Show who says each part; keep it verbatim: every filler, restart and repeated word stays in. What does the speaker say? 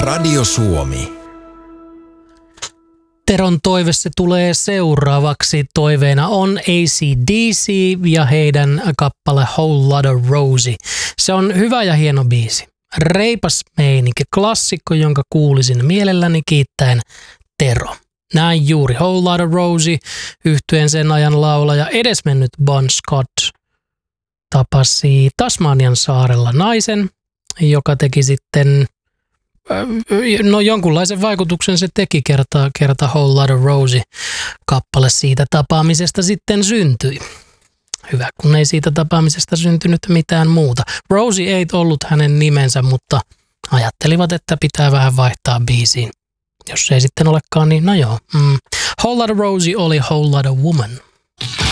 Speaker 1: Radio Suomi.
Speaker 2: Teron toive se tulee seuraavaksi. Toiveena on A C D C ja heidän kappale Whole Lotta Rosie. Se on hyvä ja hieno biisi. Reipas meininki, klassikko, jonka kuulisin mielelläni kiittäen Tero. Näin juuri Whole Lotta Rosie, yhtyen sen ajan laulaja edesmennyt Bon Scott tapasi Tasmanian saarella naisen, joka teki sitten, no jonkunlaisen vaikutuksen se teki kerta, kerta Whole Lotta Rosie kappale siitä tapaamisesta sitten syntyi. Hyvä, kun ei siitä tapaamisesta syntynyt mitään muuta. Rosie ei ollut hänen nimensä, mutta ajattelivat, että pitää vähän vaihtaa biisiin. Jos ei sitten olekaan, niin no joo. Mm. Whole Lotta Rosie oli Whole Lotta Woman.